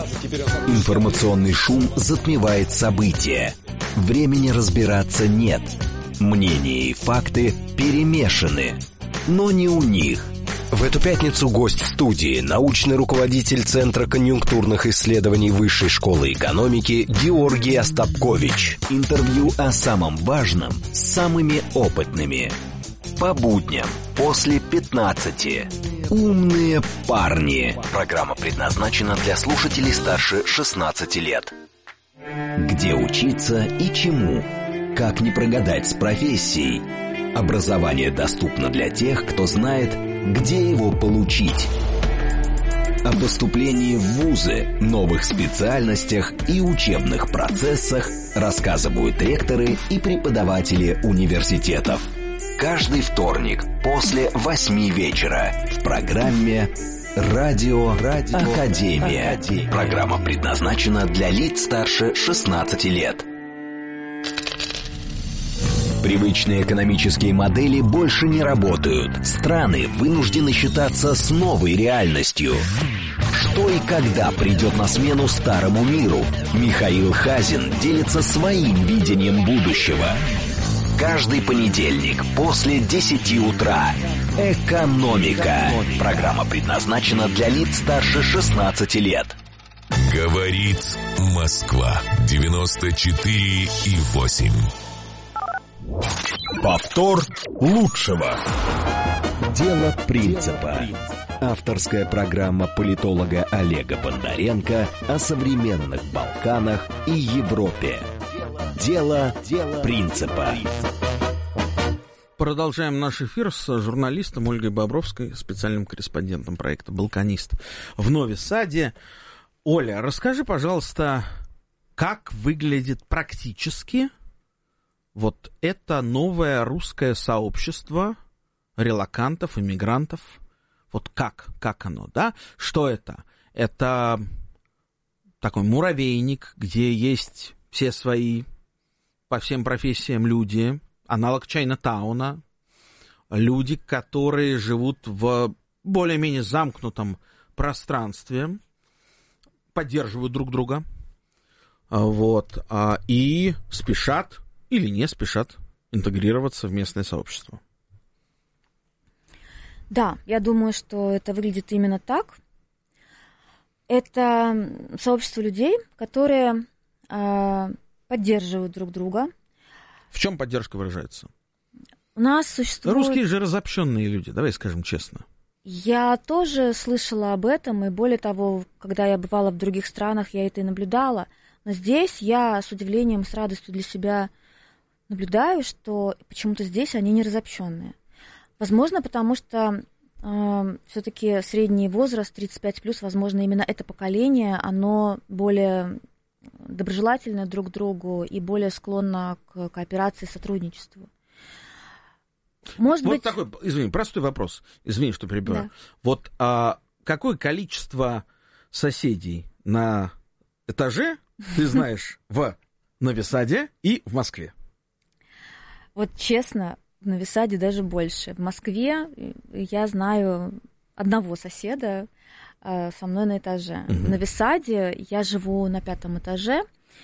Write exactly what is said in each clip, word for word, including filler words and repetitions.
Информационный шум затмевает события. Времени разбираться нет. Мнения и факты перемешаны. Но не у них. В эту пятницу гость студии, научный руководитель Центра конъюнктурных исследований Высшей школы экономики Георгий Остапкович. Интервью о самом важном с самыми опытными. По будням после пятнадцати. Умные парни. Программа предназначена для слушателей старше шестнадцати лет. Где учиться и чему? Как не прогадать с профессией? Образование доступно для тех, кто знает, где его получить. О поступлении в вузы, новых специальностях и учебных процессах рассказывают ректоры и преподаватели университетов. Каждый вторник после восьми вечера в программе «Радио, Радио Академия». Академия. Программа предназначена для лиц старше шестнадцати лет. Привычные экономические модели больше не работают. Страны вынуждены считаться с новой реальностью. Что и когда придет на смену старому миру? Михаил Хазин делится своим видением будущего. Каждый понедельник после десяти утра. Экономика. Программа предназначена для лиц старше шестнадцати лет. Говорит Москва. девяносто четыре и восемь. Повтор лучшего. Дело принципа. Авторская программа политолога Олега Бондаренко о современных Балканах и Европе. Дело, Дело принципа. Продолжаем наш эфир с журналистом Ольгой Бобровской, специальным корреспондентом проекта «Балканист» в Нови Саде. Оля, расскажи, пожалуйста, как выглядит практически вот это новое русское сообщество релокантов, иммигрантов. Вот как, как оно, да? Что это? Это такой муравейник, где есть все свои, по всем профессиям люди, аналог Чайна-тауна, люди, которые живут в более-менее замкнутом пространстве, поддерживают друг друга, вот, и спешат или не спешат интегрироваться в местное сообщество. Да, я думаю, что это выглядит именно так. Это сообщество людей, которые э, поддерживают друг друга. В чем поддержка выражается? У нас существует... Русские же разобщенные люди, давай скажем честно. Я тоже слышала об этом, и более того, когда я бывала в других странах, я это и наблюдала. Но здесь я с удивлением, с радостью для себя наблюдаю, что почему-то здесь они не разобщенные. Возможно, потому что э, все-таки средний возраст, тридцать пять плюс, возможно, именно это поколение, оно более доброжелательно друг к другу и более склонно к кооперации и сотрудничеству. Может вот быть... такой, извини, простой вопрос, извини, что перебиваю. Да. Вот а, какое количество соседей на этаже ты знаешь в Нови Саде и в Москве? Вот честно, в Нови Саде даже больше. В Москве я знаю одного соседа э, со мной на этаже. Uh-huh. В Нови Саде я живу на пятом этаже.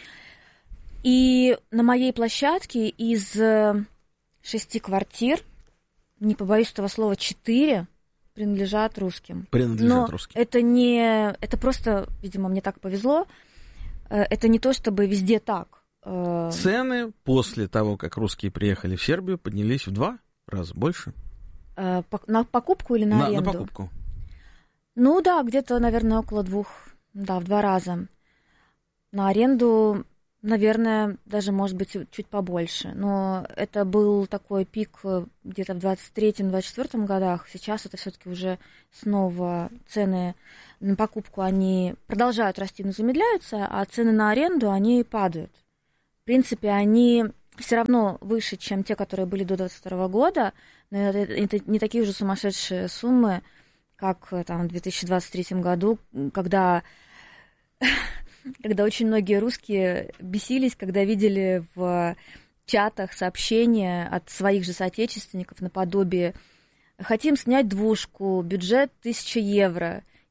И на моей площадке из шести квартир, не побоюсь этого слова, четыре принадлежат русским. Принадлежат Но русским. Это не... Это просто, видимо, мне так повезло. Это не то, чтобы везде так. Цены после того, как русские приехали в Сербию, поднялись в два раза больше. На покупку или на, на аренду? На покупку. Ну да, где-то, наверное, около двух, да, в два раза. На аренду, наверное, даже, может быть, чуть побольше. Но это был такой пик где-то в двадцать третьем - двадцать четвёртом годах. Сейчас это все-таки уже снова цены на покупку, они продолжают расти, но замедляются, а цены на аренду, они падают. В принципе, они все равно выше, чем те, которые были до двадцать второго года, но это, это не такие уже сумасшедшие суммы, как там, в две тысячи двадцать третьем году, когда, когда очень многие русские бесились, когда видели в чатах сообщения от своих же соотечественников наподобие «хотим снять двушку, бюджет тысяча евро».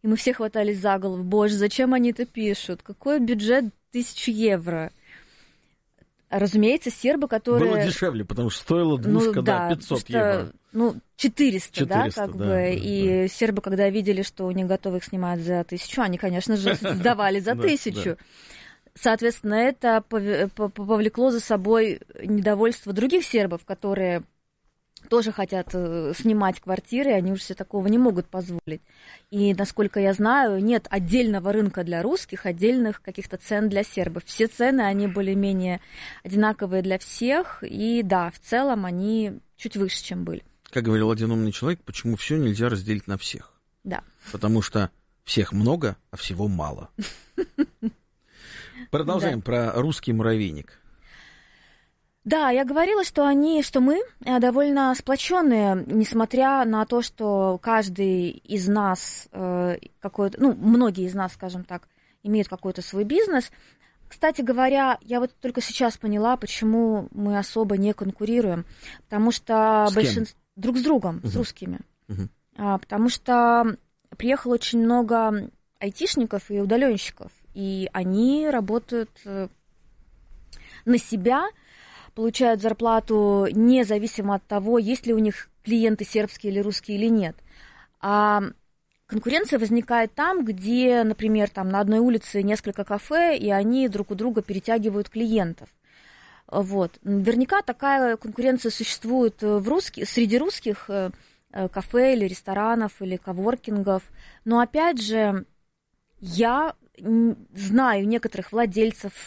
И мы все хватались за голову. Боже, зачем они это пишут? Какой бюджет тысячу евро? Разумеется, сербы, которые... Было дешевле, потому что стоило двушка, ну, да, да, пятьсот что, евро. Ну, четыреста, четыреста, да, как да, бы. Да, и да. сербы, когда видели, что у них готовы их снимать за тысячу, они, конечно же, сдавали за тысячу. Соответственно, это повлекло за собой недовольство других сербов, которые тоже хотят снимать квартиры, они уже себе такого не могут позволить. И, насколько я знаю, нет отдельного рынка для русских, отдельных каких-то цен для сербов. Все цены, они более-менее одинаковые для всех, и да, в целом они чуть выше, чем были. Как говорил один умный человек, почему все нельзя разделить на всех? Да. Потому что всех много, а всего мало. Продолжаем про русский муравейник. Да, я говорила, что они, что мы довольно сплоченные, несмотря на то, что каждый из нас э, какой-то, ну, многие из нас, скажем так, имеют какой-то свой бизнес. Кстати говоря, я вот только сейчас поняла, почему мы особо не конкурируем, потому что большинство друг с другом, uh-huh. с русскими, uh-huh. а, потому что приехало очень много айтишников и удаленщиков, и они работают на себя, получают зарплату независимо от того, есть ли у них клиенты сербские или русские или нет. А конкуренция возникает там, где, например, там на одной улице несколько кафе, и они друг у друга перетягивают клиентов. Вот. Наверняка такая конкуренция существует в русских, среди русских кафе или ресторанов или коворкингов. Но опять же, я знаю некоторых владельцев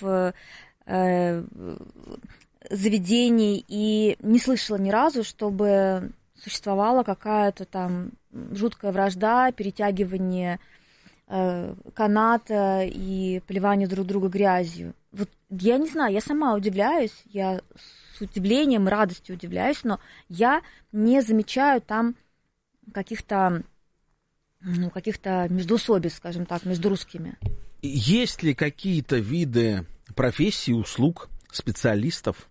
заведений и не слышала ни разу, чтобы существовала какая-то там жуткая вражда, перетягивание э, каната и поливание друг друга грязью. Вот я не знаю, я сама удивляюсь, я с удивлением и радостью удивляюсь, но я не замечаю там каких-то, ну, каких-то междоусобиц, скажем так, между русскими. Есть ли какие-то виды профессий, услуг, специалистов,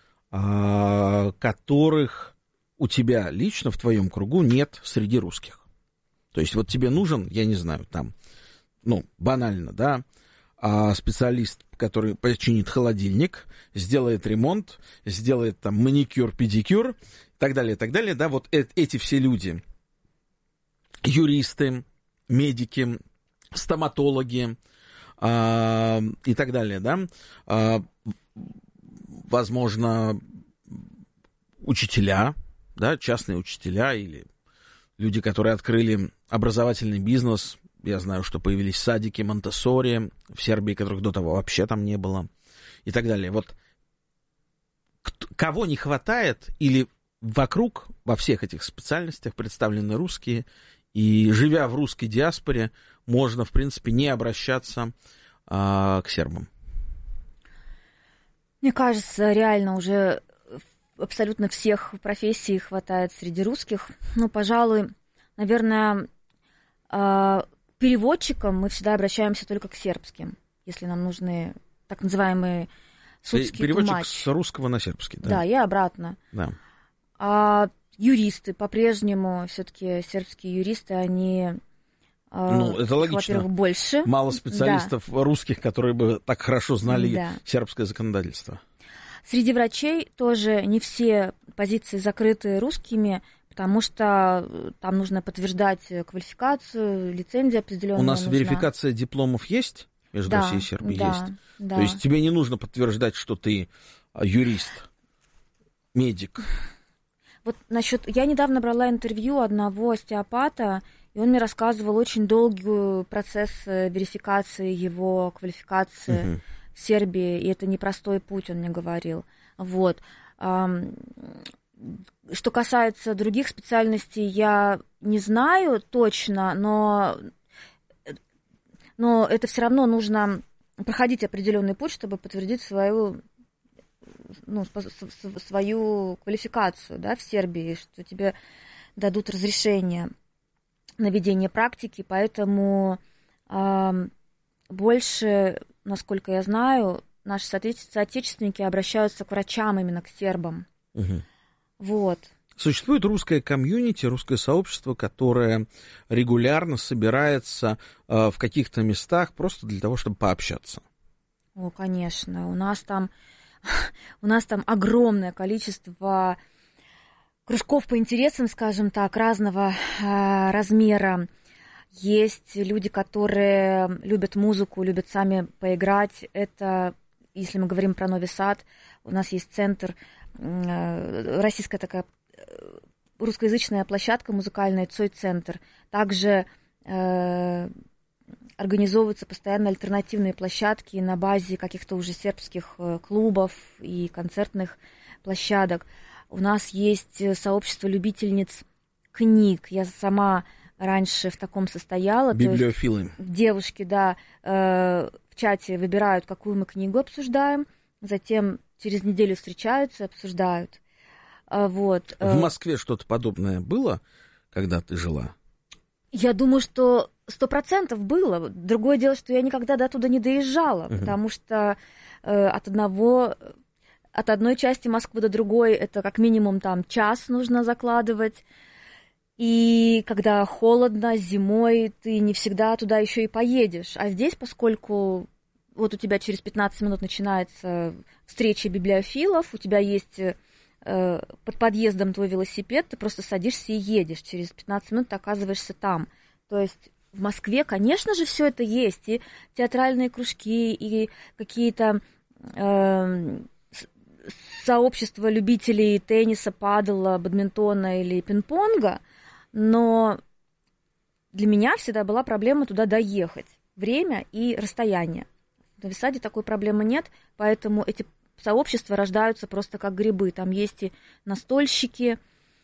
которых у тебя лично в твоем кругу нет среди русских? То есть вот тебе нужен, я не знаю, там, ну, банально, да, специалист, который починит холодильник, сделает ремонт, сделает там маникюр, педикюр, и так далее, и так далее, да, вот эти все люди, юристы, медики, стоматологи и так далее, да, возможно, учителя, да, частные учителя или люди, которые открыли образовательный бизнес. Я знаю, что появились садики Монтессори в Сербии, которых до того вообще там не было, и так далее. Вот кого не хватает или вокруг, во всех этих специальностях представлены русские, и, живя в русской диаспоре, можно, в принципе, не обращаться а, к сербам? Мне кажется, реально уже абсолютно всех профессий хватает среди русских. Ну, пожалуй, наверное, переводчикам мы всегда обращаемся только к сербским, если нам нужны так называемые судские переводчик тумач. С русского на сербский, да? Да, и обратно. Да. А юристы по-прежнему, все-таки сербские юристы, они... Ну, это логично. Во-первых, больше. Мало специалистов да. русских, которые бы так хорошо знали да. сербское законодательство. Среди врачей тоже не все позиции закрыты русскими, потому что там нужно подтверждать квалификацию, лицензия определенная. У нас нужна. верификация дипломов есть между да, Россией и Сербией? Да, есть. Да. То есть тебе не нужно подтверждать, что ты юрист, медик. Вот насчет... Я недавно брала интервью одного остеопата, и он мне рассказывал очень долгий процесс верификации его квалификации uh-huh. в Сербии, и это непростой путь, он мне говорил. Вот. Что касается других специальностей, я не знаю точно, но, но это все равно нужно проходить определенный путь, чтобы подтвердить свою, ну, свою квалификацию, да, в Сербии, что тебе дадут разрешение на ведение практики, поэтому э, больше, насколько я знаю, наши соотечественники обращаются к врачам, именно к сербам. Угу. Вот. Существует русское комьюнити, русское сообщество, которое регулярно собирается э, в каких-то местах просто для того, чтобы пообщаться. О, конечно. У нас там, у нас там огромное количество кружков по интересам, скажем так, разного э, размера. Есть люди, которые любят музыку, любят сами поиграть. Это, если мы говорим про Нови Сад, у нас есть центр, э, российская такая русскоязычная площадка музыкальная, Цой-центр. Также э, организовываются постоянно альтернативные площадки на базе каких-то уже сербских э, клубов и концертных площадок. У нас есть сообщество любительниц книг. Я сама раньше в таком состояла. Библиофилы. Девушки, да, э, в чате выбирают, какую мы книгу обсуждаем, затем через неделю встречаются, обсуждают. Вот. В Москве что-то подобное было, когда ты жила? Я думаю, что сто процентов было. Другое дело, что я никогда до туда не доезжала, угу. потому что э, от одного, от одной части Москвы до другой это как минимум там час нужно закладывать. И когда холодно, зимой, ты не всегда туда еще и поедешь. А здесь, поскольку вот у тебя через пятнадцать минут начинается встреча библиофилов, у тебя есть под подъездом твой велосипед, ты просто садишься и едешь. Через пятнадцать минут ты оказываешься там. То есть в Москве, конечно же, все это есть. И театральные кружки, и какие-то э, сообщества любителей тенниса, падела, бадминтона или пинг-понга. Но для меня всегда была проблема туда доехать. Время и расстояние. В Нови Саде такой проблемы нет, поэтому эти сообщества рождаются просто как грибы. Там есть и настольщики,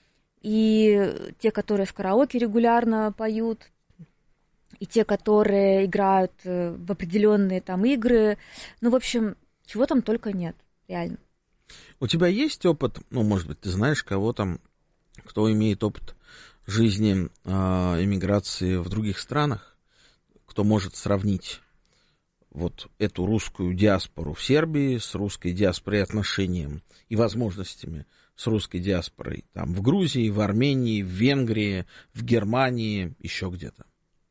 и те, которые в караоке регулярно поют, и те, которые играют в определенные там игры. Ну, в общем, чего там только нет, реально. У тебя есть опыт, ну, может быть, ты знаешь кого там, кто имеет опыт жизни, э, эмиграции в других странах, кто может сравнить вот эту русскую диаспору в Сербии с русской диаспорой, отношением и возможностями с русской диаспорой там в Грузии, в Армении, в Венгрии, в Германии, еще где-то?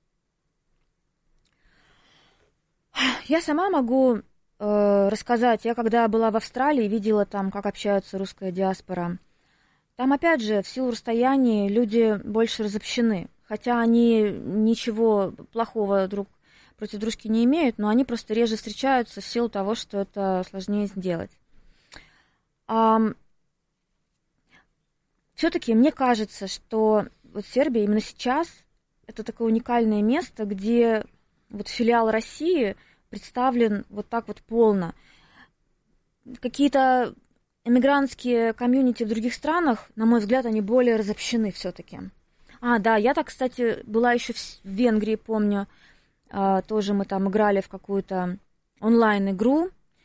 Я сама могу э, рассказать. Я когда была в Австралии, видела там, как общаются русская диаспора. Там, опять же, в силу расстояния люди больше разобщены. Хотя они ничего плохого друг против дружки не имеют, но они просто реже встречаются в силу того, что это сложнее сделать. А, все-таки мне кажется, что вот Сербия именно сейчас это такое уникальное место, где вот филиал России представлен вот так вот полно. Какие-то эмигрантские комьюнити в других странах, на мой взгляд, они более разобщены все-таки. А, да, я так, кстати, была еще в Венгрии, помню. Тоже мы там играли в какую-то онлайн-игру,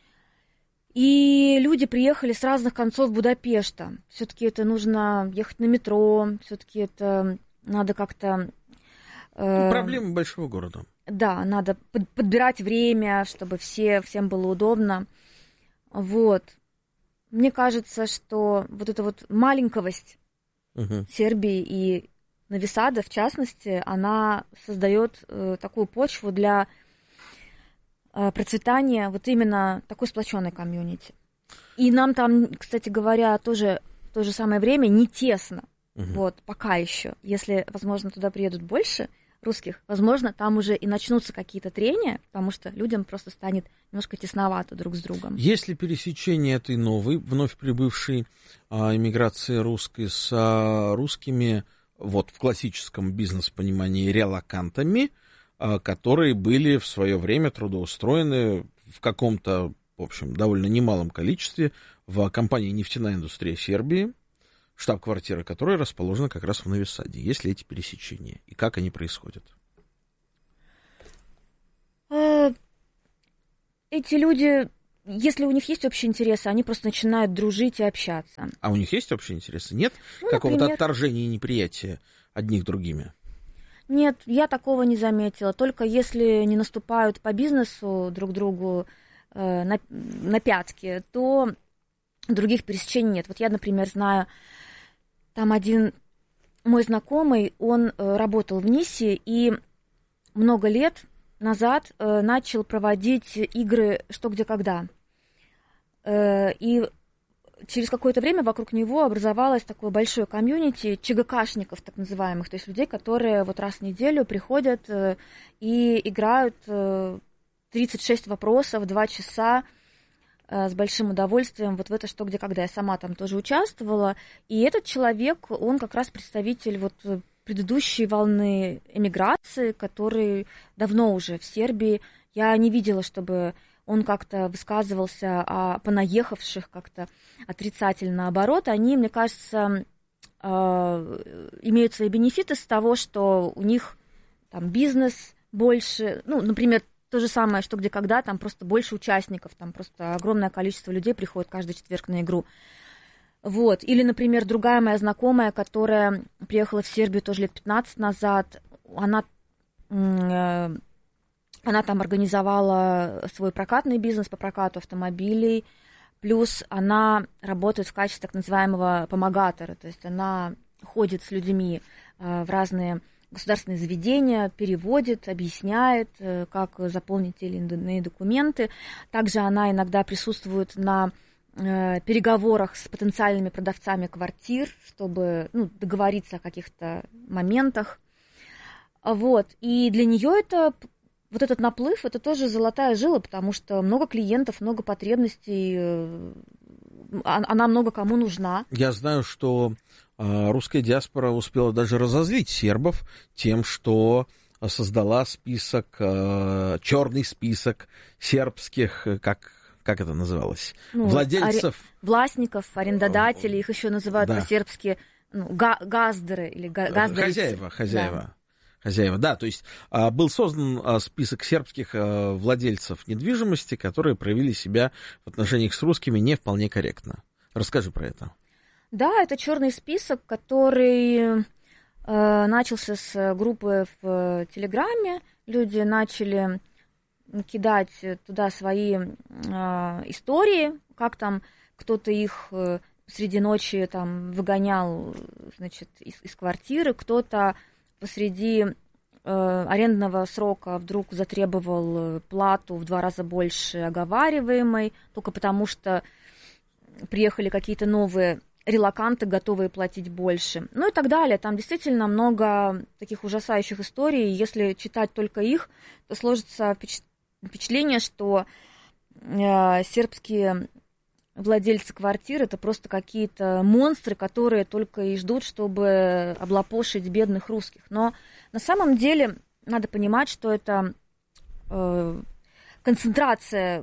и люди приехали с разных концов Будапешта. Все-таки это нужно ехать на метро, все-таки это надо как-то... Э, Проблема большого города. Да, надо под, подбирать время, чтобы все, всем было удобно. Вот. Мне кажется, что вот эта вот маленьковость угу. Сербии и Нови Сада, в частности, она создает э, такую почву для э, процветания вот именно такой сплоченной комьюнити. И нам там, кстати говоря, тоже в то же самое время не тесно. Угу. Вот, пока еще. Если, возможно, туда приедут больше русских, возможно, там уже и начнутся какие-то трения, потому что людям просто станет немножко тесновато друг с другом. Есть ли пересечение этой новой, вновь прибывшей а, иммиграции русской с а, русскими... вот в классическом бизнес-понимании релокантами, которые были в свое время трудоустроены в каком-то, в общем, довольно немалом количестве в компании «Нефтяная индустрия Сербии», штаб-квартира которой расположена как раз в Нови Саде. Есть ли эти пересечения и как они происходят? Эти люди... Если у них есть общие интересы, они просто начинают дружить и общаться. А у них есть общие интересы? Нет ну, какого-то например... отторжения и неприятия одних другими? Нет, я такого не заметила. Только если не наступают по бизнесу друг другу э, на, на пятки, то других пересечений нет. Вот я, например, знаю Там один мой знакомый, он э, работал в НИСе и много лет назад э, начал проводить игры «Что, где, когда». Э, и через какое-то время вокруг него образовалось такое большое комьюнити ЧГКшников, так называемых, то есть людей, которые вот раз в неделю приходят э, и играют э, тридцать шесть вопросов, два часа, с большим удовольствием вот в это «Что, где, когда». Я сама там тоже участвовала. И этот человек, он как раз представитель вот предыдущей волны эмиграции, который давно уже в Сербии. Я не видела, чтобы он как-то высказывался о понаехавших как-то отрицательно. Наоборот, они, мне кажется, имеют свои бенефиты с того, что у них там бизнес больше, ну, например, то же самое, что где когда, там просто больше участников, там просто огромное количество людей приходит каждый четверг на игру. Вот. Или, например, другая моя знакомая, которая приехала в Сербию тоже лет пятнадцать назад, она, э, она там организовала свой прокатный бизнес по прокату автомобилей, плюс она работает в качестве так называемого помогатора, то есть она ходит с людьми э, в разные государственные заведения, переводит, объясняет, как заполнить те или иные документы. Также она иногда присутствует на э, переговорах с потенциальными продавцами квартир, чтобы ну, договориться о каких-то моментах. Вот. И для нее это, вот этот наплыв, это тоже золотая жила, потому что много клиентов, много потребностей, э, она много кому нужна. Я знаю, что русская диаспора успела даже разозлить сербов тем, что создала список, черный список сербских, как, как это называлось, ну, владельцев. Ари... Властников, арендодателей, их еще называют да. по-сербски ну, га- газдеры или га- газдеры. Хозяева, хозяева. Да. Хозяева, да, то есть а, был создан а, список сербских а, владельцев недвижимости, которые проявили себя в отношениях с русскими не вполне корректно. Расскажи про это. Да, это черный список, который э, начался с группы в Телеграме. Люди начали кидать туда свои э, истории, как там кто-то их э, среди ночи там выгонял, значит, из, из квартиры, кто-то посреди э, арендного срока вдруг затребовал плату в два раза больше оговариваемой, только потому что приехали какие-то новые релоканты, готовые платить больше, ну и так далее. Там действительно много таких ужасающих историй. Если читать только их, то сложится впечатление, что э, сербские владельцы квартир это просто какие-то монстры, которые только и ждут, чтобы облапошить бедных русских. Но на самом деле надо понимать, что это э, концентрация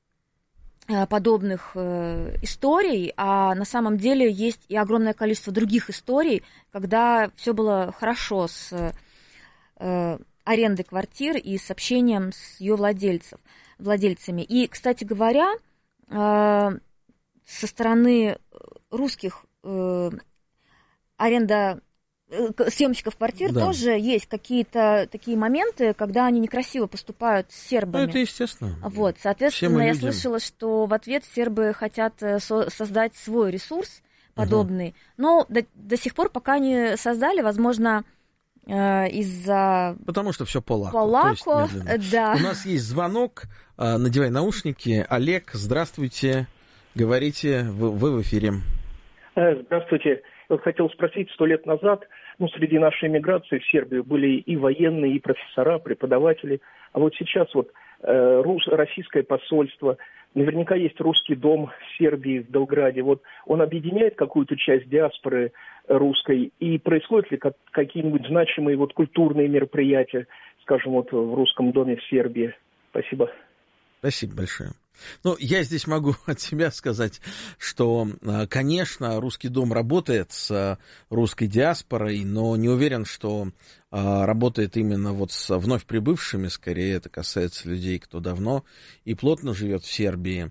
подобных э, историй, а на самом деле есть и огромное количество других историй, когда все было хорошо с э, арендой квартир и с общением с ее владельцев, владельцами. И, кстати говоря, э, со стороны русских э, аренда съемщиков квартир да. тоже есть какие-то такие моменты, когда они некрасиво поступают с сербами. Ну, это естественно. Вот, соответственно, я людям. слышала, что в ответ сербы хотят со- создать свой ресурс подобный, угу. но до, до сих пор пока не создали, возможно, э, из-за... Потому что все по лаку. По лаку, да. У нас есть звонок, надевай наушники. Олег, здравствуйте, говорите, вы, вы в эфире. Здравствуйте. Я хотел спросить, сто лет назад, ну, среди нашей эмиграции в Сербию были и военные, и профессора, преподаватели. А вот сейчас вот э, рус, российское посольство, наверняка есть русский дом в Сербии, в Белграде. Вот он объединяет какую-то часть диаспоры русской, и происходят ли как, какие-нибудь значимые вот культурные мероприятия, скажем, вот в русском доме в Сербии? Спасибо. Спасибо большое. Ну, я здесь могу от себя сказать, что, конечно, русский дом работает с русской диаспорой, но не уверен, что работает именно вот с вновь прибывшими, скорее это касается людей, кто давно и плотно живет в Сербии.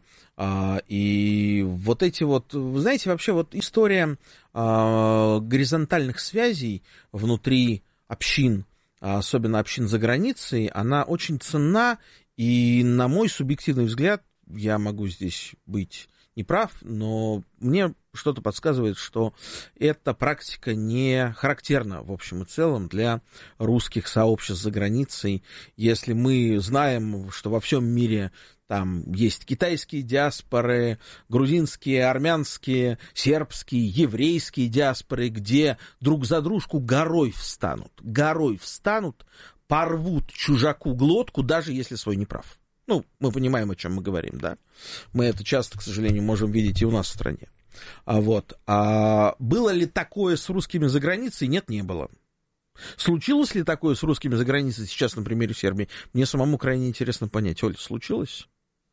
И вот эти вот, вы знаете, вообще вот история горизонтальных связей внутри общин, особенно общин за границей, она очень ценна, и, на мой субъективный взгляд, я могу здесь быть неправ, но мне что-то подсказывает, что эта практика не характерна в общем и целом для русских сообществ за границей. Если мы знаем, что во всем мире там есть китайские диаспоры, грузинские, армянские, сербские, еврейские диаспоры, где друг за дружку горой встанут, горой встанут, порвут чужаку глотку, даже если свой не прав. Ну, мы понимаем, о чем мы говорим, да? Мы это часто, к сожалению, можем видеть и у нас в стране. А вот. А было ли такое с русскими за границей? Нет, не было. Случилось ли такое с русскими за границей сейчас на примере Сербии? Мне самому крайне интересно понять. Оль, случилось?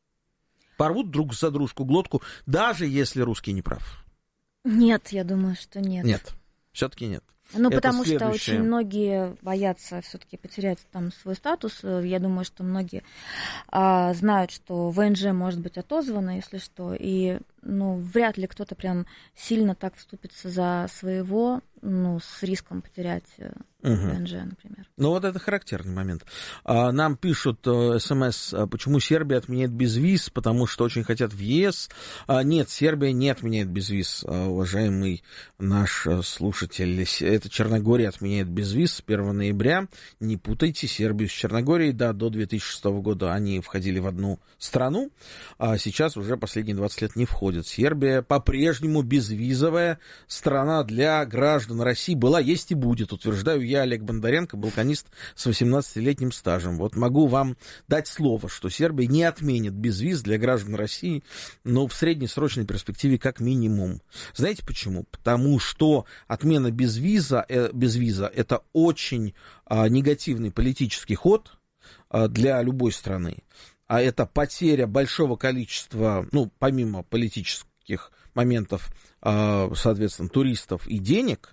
Порвут друг за дружку глотку, даже если русский не прав? Нет, я думаю, что нет. Нет, все-таки нет. Ну, это потому следующее... что очень многие боятся все-таки потерять там свой статус. Я думаю, что многие а, знают, что ВНЖ может быть отозвано, если что. И, ну, вряд ли кто-то прям сильно так вступится за своего, ну, с риском потерять угу. ВНЖ, например. Ну, вот это характерный момент. Нам пишут смс, почему Сербия отменяет безвиз, потому что очень хотят в ЕС. Нет, Сербия не отменяет безвиз, уважаемый наш слушатель. Это Черногория отменяет безвиз с первого ноября. Не путайте Сербию с Черногорией. Да, до две тысячи шестого года они входили в одну страну, а сейчас уже последние двадцать лет не входят. Сербия по-прежнему безвизовая страна для граждан России. Была, есть и будет, утверждаю я, Олег Бондаренко, балканист с восемнадцатилетним стажем. Вот могу вам дать слово, что Сербия не отменит безвиз для граждан России, но в среднесрочной перспективе как минимум. Знаете почему? Потому что отмена безвиза, э, безвиза это очень э, негативный политический ход э, для любой страны. А это потеря большого количества, ну, помимо политических моментов, э, соответственно, туристов и денег.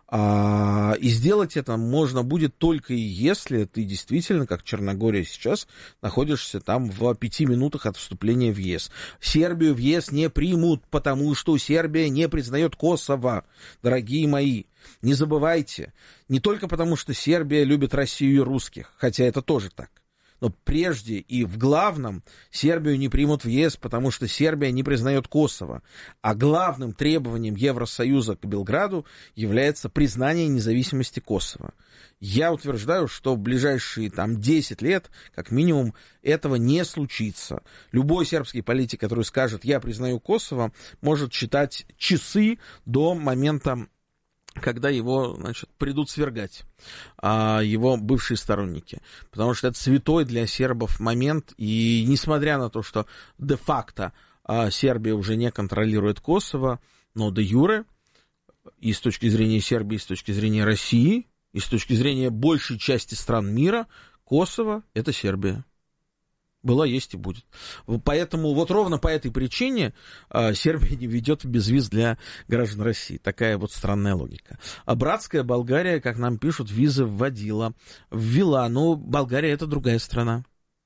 А, и сделать это можно будет только и если ты действительно, как Черногория сейчас, находишься там в пяти минутах от вступления в ЕС. Сербию в ЕС не примут, потому что Сербия не признает Косово, дорогие мои. Не забывайте, не только потому, что Сербия любит Россию и русских, хотя это тоже так. Но прежде и в главном Сербию не примут в ЕС, потому что Сербия не признает Косово. А главным требованием Евросоюза к Белграду является признание независимости Косово. Я утверждаю, что в ближайшие там, десять лет, как минимум, этого не случится. Любой сербский политик, который скажет «я признаю Косово», может считать часы до момента, когда его, значит, придут свергать, а, его бывшие сторонники. Потому что это святой для сербов момент, и несмотря на то, что де-факто а, Сербия уже не контролирует Косово, но де-юре, и с точки зрения Сербии, и с точки зрения России, и с точки зрения большей части стран мира, Косово — это Сербия. Была, есть и будет. Поэтому вот ровно по этой причине э, Сербия не ведет безвиз для граждан России. Такая вот странная логика. А братская Болгария, как нам пишут, визы вводила, ввела. Но Болгария — это другая страна.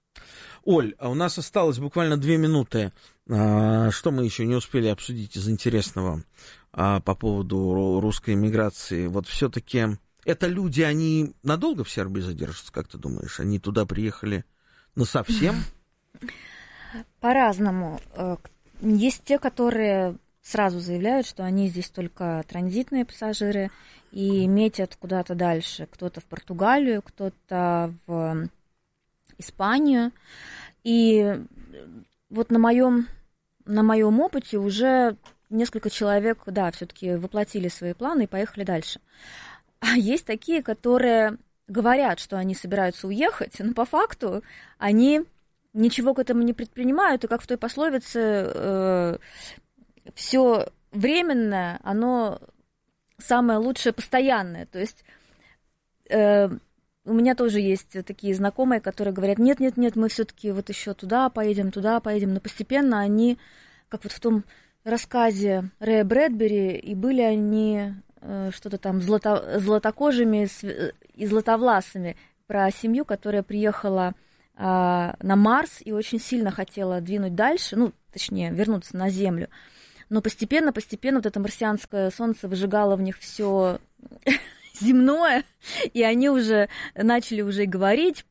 Оль, у нас осталось буквально две минуты. А, что мы еще не успели обсудить из интересного а, по поводу русской эмиграции? Вот все-таки это люди, они надолго в Сербии задержатся, как ты думаешь? Они туда приехали... Ну, совсем? По-разному. Есть те, которые сразу заявляют, что они здесь только транзитные пассажиры и метят куда-то дальше. Кто-то в Португалию, кто-то в Испанию. И вот на моем, на моем опыте уже несколько человек, да, все-таки воплотили свои планы и поехали дальше. А есть такие, которые... говорят, что они собираются уехать, но по факту они ничего к этому не предпринимают, и как в той пословице, э, все временное, оно самое лучшее постоянное. То есть э, у меня тоже есть такие знакомые, которые говорят, нет-нет-нет, мы все-таки вот еще туда поедем, туда поедем, но постепенно они, как вот в том рассказе Рэя Брэдбери, и были они... что-то там злато, златокожими и златовласыми, про семью, которая приехала а, на Марс и очень сильно хотела двинуть дальше, ну, точнее, вернуться на Землю. Но постепенно, постепенно вот это марсианское солнце выжигало в них все земное, и они уже начали уже говорить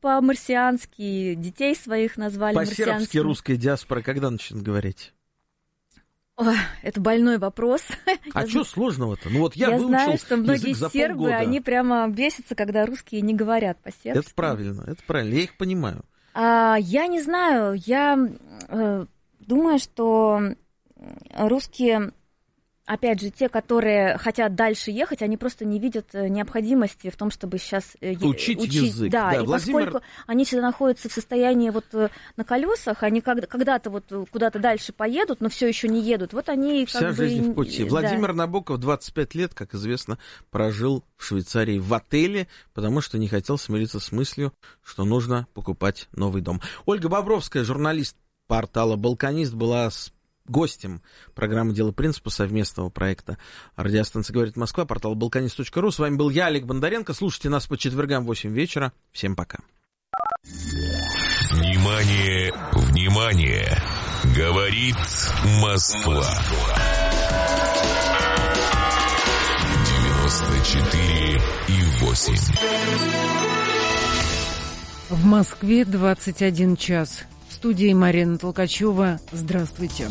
по-марсиански, детей своих назвали марсианскими. По-сербски русская диаспора когда начнет говорить? Ой, это больной вопрос. А что сложного-то? Ну вот я, я выучил знаю, что многие язык за сербы, полгода. они прямо бесятся, когда русские не говорят по-сербски. Это правильно, это правильно, я их понимаю. А, я не знаю, я э, думаю, что русские... Опять же, те, которые хотят дальше ехать, они просто не видят необходимости в том, чтобы сейчас учить, учить язык. Да, да, и Владимир... поскольку они всегда находятся в состоянии вот на колесах, они когда-то вот куда-то дальше поедут, но все еще не едут, вот они Вся как жизнь бы... в пути. Да. Владимир Набоков двадцать пять лет, как известно, прожил в Швейцарии в отеле, потому что не хотел смириться с мыслью, что нужно покупать новый дом. Ольга Бобровская, журналист портала «Балканист», была с гостем программы «Дело принципа» совместного проекта «Радиостанция говорит Москва», портал балканист точка ру. С вами был я, Олег Бондаренко. Слушайте нас по четвергам в восемь вечера. Всем пока. Внимание, внимание! Говорит Москва. девяносто четыре и восемь. В Москве двадцать один час. В студии Марина Толкачева. Здравствуйте.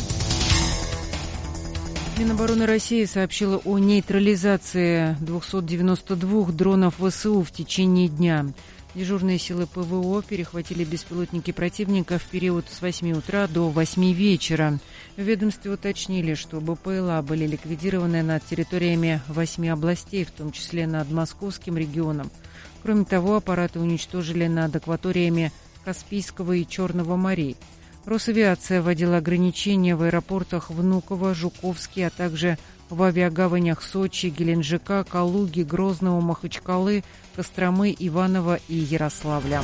Минобороны России сообщила о нейтрализации двухсот девяноста двух дронов ВСУ в течение дня. Дежурные силы ПВО перехватили беспилотники противника в период с восьми утра до восьми вечера. В ведомстве уточнили, что БПЛА были ликвидированы над территориями восьми областей, в том числе над Московским регионом. Кроме того, аппараты уничтожили над акваториями Каспийского и Черного морей. Росавиация вводила ограничения в аэропортах Внуково, Жуковский, а также в авиагаванях Сочи, Геленджика, Калуги, Грозного, Махачкалы, Костромы, Иваново и Ярославля.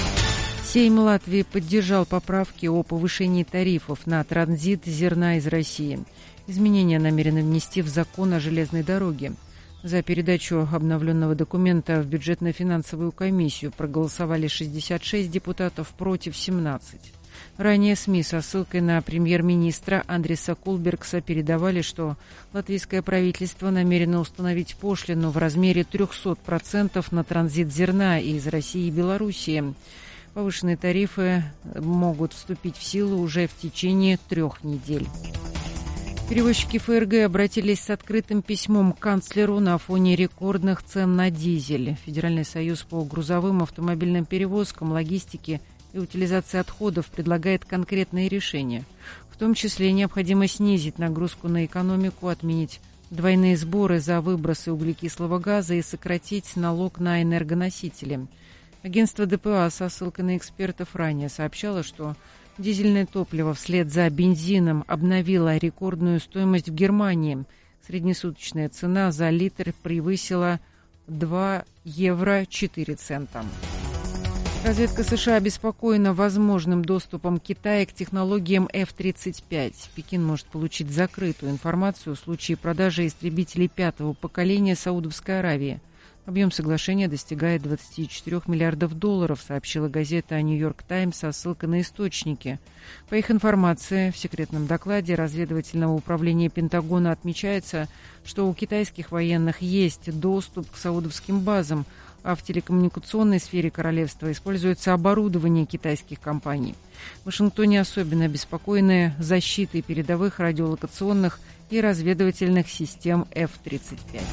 Сейм Латвии поддержал поправки о повышении тарифов на транзит зерна из России. Изменения намерены внести в закон о железной дороге. За передачу обновленного документа в бюджетно-финансовую комиссию проголосовали шестьдесят шесть депутатов, против семнадцать. Ранее СМИ со ссылкой на премьер-министра Андриса Кулбергса передавали, что латвийское правительство намерено установить пошлину в размере триста процентов на транзит зерна из России и Белоруссии. Повышенные тарифы могут вступить в силу уже в течение трех недель. Перевозчики ФРГ обратились с открытым письмом к канцлеру на фоне рекордных цен на дизель. Федеральный союз по грузовым автомобильным перевозкам, логистике и утилизации отходов предлагает конкретные решения. В том числе необходимо снизить нагрузку на экономику, отменить двойные сборы за выбросы углекислого газа и сократить налог на энергоносители. Агентство ДПА со ссылкой на экспертов ранее сообщало, что дизельное топливо вслед за бензином обновило рекордную стоимость в Германии. Среднесуточная цена за литр превысила два евро четыре цента. Разведка США обеспокоена возможным доступом Китая к технологиям эф тридцать пять. Пекин может получить закрытую информацию в случае продажи истребителей пятого поколения Саудовской Аравии. Объем соглашения достигает двадцати четырёх миллиардов долларов, сообщила газета «Нью-Йорк Таймс» со ссылкой на источники. По их информации, в секретном докладе разведывательного управления Пентагона отмечается, что у китайских военных есть доступ к саудовским базам, а в телекоммуникационной сфере королевства используется оборудование китайских компаний. В Вашингтоне особенно обеспокоены защитой передовых радиолокационных и разведывательных систем эф тридцать пять.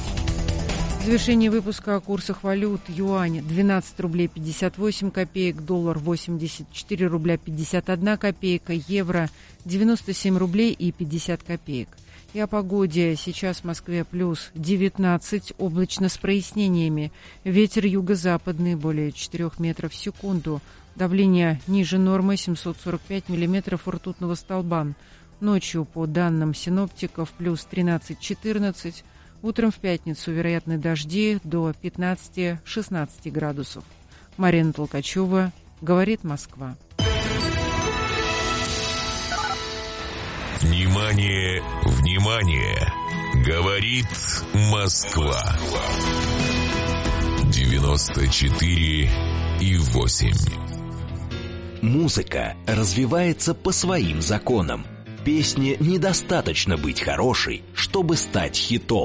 В завершении выпуска о курсах валют. Юань двенадцать рублей пятьдесят восемь копеек, доллар восемьдесят четыре рубля пятьдесят одна копейка, евро девяносто семь рублей и пятьдесят копеек. И о погоде. Сейчас в Москве плюс девятнадцать, облачно с прояснениями. Ветер юго-западный более четырёх метров в секунду. Давление ниже нормы семьсот сорок пять миллиметров ртутного столба. Ночью, по данным синоптиков, плюс тринадцать-четырнадцать. Утром в пятницу вероятны дожди до пятнадцати-шестнадцати градусов. Марина Толкачева, говорит Москва. Внимание, внимание! Говорит Москва. девяносто четыре и восемь. Музыка развивается по своим законам. Песне недостаточно быть хорошей, чтобы стать хитом.